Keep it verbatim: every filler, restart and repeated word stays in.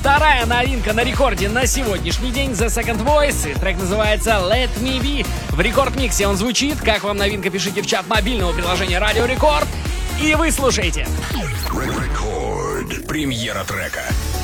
вторая новинка на рекорде на сегодняшний день The Second Voice. Трек называется Let Me Be. В рекорд-миксе он звучит. Как вам новинка, пишите в чат мобильного приложения Радио Рекорд. И вы слушаете. Рекорд. Премьера трека.